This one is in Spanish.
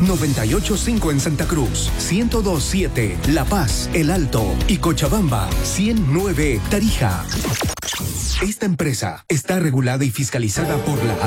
98.5 en Santa Cruz, 102.7 La Paz, El Alto y Cochabamba, 100.9 Tarija. Esta empresa está regulada y fiscalizada por la